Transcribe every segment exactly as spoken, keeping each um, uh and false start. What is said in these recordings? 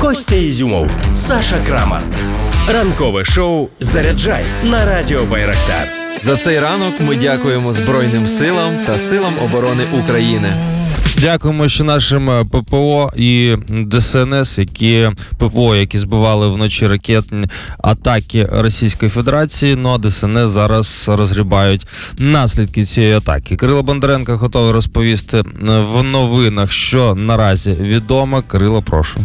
Костя Ізюмов, Саша Крамар. Ранкове шоу «Заряджай» на радіо Байрактар. За цей ранок ми дякуємо Збройним силам та силам оборони України. Дякуємо ще нашим ППО і ДСНС, які ППО, які збивали вночі ракетні атаки Російської Федерації. Ну а ДСНС зараз розгрібають наслідки цієї атаки. Кирило Бондаренко готовий розповісти в новинах, що наразі відомо. Кирило, прошу.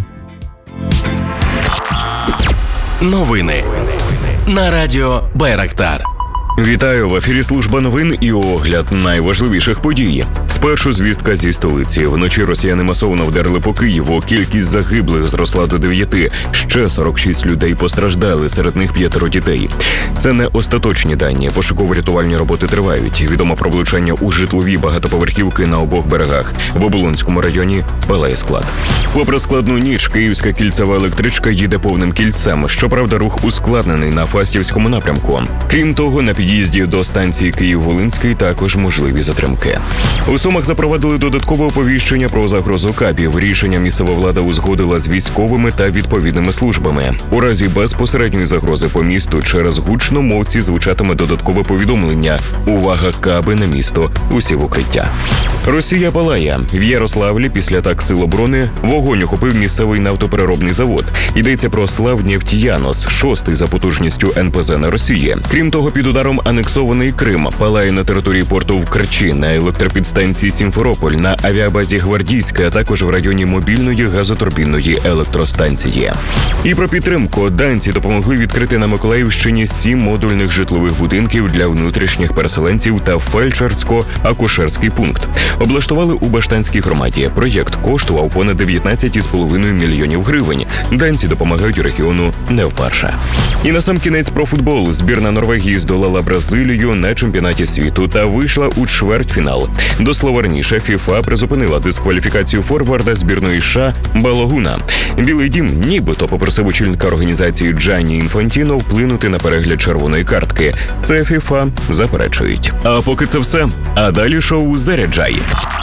Новини на радіо Байрактар. Вітаю, в ефірі служба новин і огляд найважливіших подій. Спершу звістка зі столиці. Вночі росіяни масово вдарили по Києву. Кількість загиблих зросла до дев'яти. Ще сорок шість людей постраждали, серед них п'ятеро дітей. Це не остаточні дані. Пошуково-рятувальні роботи тривають. Відомо про влучання у житлові багатоповерхівки на обох берегах. В Оболонському районі палає склад. Попри складну ніч, київська кільцева електричка їде повним кільцем. Щоправда, рух ускладнений на Фастівському напрямку. Крім того, на під'їзді до станції Київ-Волинський також можливі затримки. У Сумах запровадили додаткове оповіщення про загрозу кабів. Рішення місцева влада узгодила з військовими та відповідними службами. У разі безпосередньої загрози по місту через гучномовці звучатиме додаткове повідомлення. Увага, каби на місто, усі в укриття. Росія палає. В Ярославлі після атак сил оборони вогонь охопив місцевий нафтопереробний завод. Йдеться про Славнефтьянос, шостий за потужністю ен пе зе на Росії. Крім того, під ударом анексований Крим, палає на території порту в Керчі, на електропідстанції Сімферополь, на авіабазі Гвардійська, а також в районі мобільної газотурбінної електростанції. І про підтримку. Данці допомогли відкрити на Миколаївщині сім модульних житлових будинків для внутрішніх переселенців та фельдшерсько-акушерський пункт. Облаштували у Баштанській громаді. Проєкт коштував понад дев'ятнадцять цілих п'ять десятих мільйонів гривень. Данці допомагають регіону не вперше. І насамкінець про футбол. Збірна Норвегії здолала Бразилію на чемпіонаті світу та вийшла у чвертьфінал. До слова раніше, ФІФА призупинила дискваліфікацію форварда збірної США Балогуна. Білий дім нібито попросив очільника організації Джанні Інфантіно вплинути на перегляд червоної картки. Це ФІФА заперечують. А поки це все. А далі шоу «Заряджай».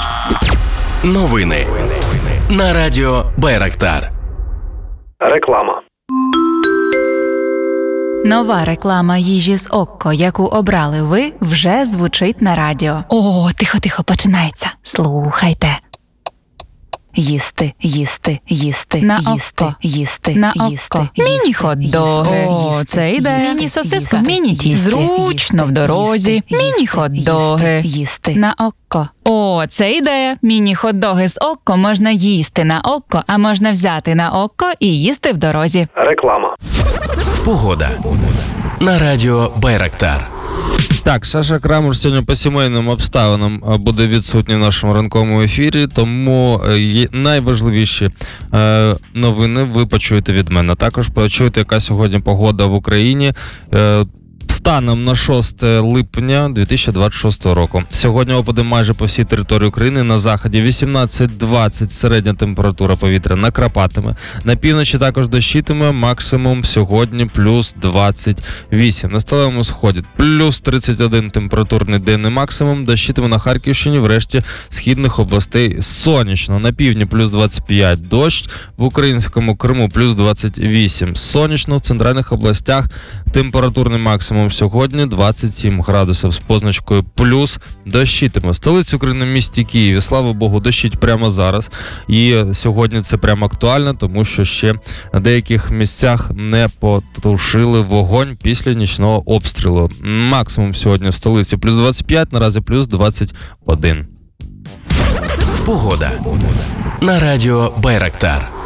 Новини на радіо Байрактар. Реклама. Нова реклама їжі з Окко, яку обрали ви, вже звучить на радіо. О, тихо-тихо, починається. Слухайте. Їсти, їсти, їсти, на їсти, Окко. їсти, на їсти, Окко. Міні-хот-доги. О, це ідея. Міні-сосиска, міні-тісті. Зручно в дорозі. Міні-хот-доги. Їсти на Окко. О, це ідея. Міні-хот-доги з Окко можна їсти на Окко, а можна взяти на Окко і їсти в дорозі. Реклама. Погода на радіо Байрактар. Так, Саша Крамер сьогодні по сімейним обставинам буде відсутній в нашому ранковому ефірі, тому найважливіші е, новини ви почуєте від мене. Також почуєте, яка сьогодні погода в Україні. Е, Станом на шосте липня дві тисячі двадцять шостого року. Сьогодні опади майже по всій території України. На заході вісімнадцять двадцять середня температура повітря накрапатиме. На півночі також дощитиме, максимум сьогодні плюс двадцять вісім. На сталевому сході плюс тридцять один температурний денний максимум. Дощитиме на Харківщині, врешті східних областей сонячно. На півдні плюс двадцять п'ять дощ, в українському Криму плюс двадцять вісім сонячно, в центральних областях температурний максимум сьогодні двадцять сім градусів з позначкою плюс, дощитиме. В столиці України, місті Києві, слава Богу, дощить прямо зараз. І сьогодні це прямо актуально, тому що ще на деяких місцях не потушили вогонь після нічного обстрілу. Максимум сьогодні в столиці плюс двадцять п'ять, наразі плюс двадцять один. Погода на радіо Байрактар.